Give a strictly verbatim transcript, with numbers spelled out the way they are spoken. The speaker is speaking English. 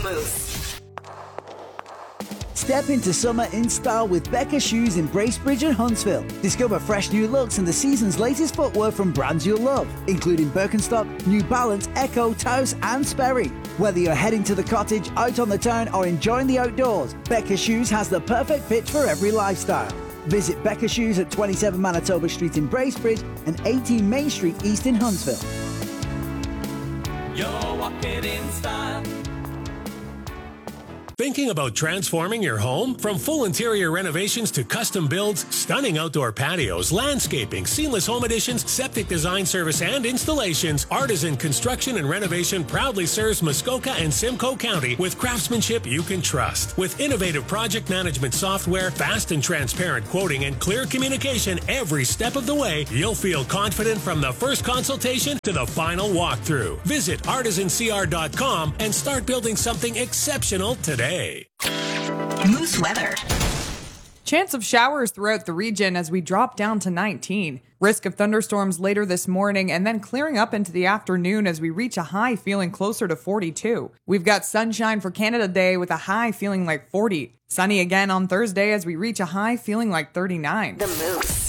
Moose. Step into summer in style with Becca Shoes in Bracebridge and Huntsville. Discover fresh new looks and the season's latest footwear from brands you'll love, including Birkenstock, New Balance, Echo, Taos, and Sperry. Whether you're heading to the cottage, out on the town, or enjoying the outdoors, Becca Shoes has the perfect fit for every lifestyle. Visit Becca Shoes at twenty-seven Manitoba Street in Bracebridge and eighteen Main Street East in Huntsville. You're walking in style. Thinking about transforming your home? From full interior renovations to custom builds, stunning outdoor patios, landscaping, seamless home additions, septic design service and installations, Artisan Construction and Renovation proudly serves Muskoka and Simcoe County with craftsmanship you can trust. With innovative project management software, fast and transparent quoting, and clear communication every step of the way, you'll feel confident from the first consultation to the final walkthrough. Visit artisan c r dot com and start building something exceptional today. Moose weather. Chance of showers throughout the region as we drop down to nineteen. Risk of thunderstorms later this morning and then clearing up into the afternoon as we reach a high feeling closer to forty-two. We've got sunshine for Canada Day with a high feeling like forty. Sunny again on Thursday as we reach a high feeling like thirty-nine. The Moose.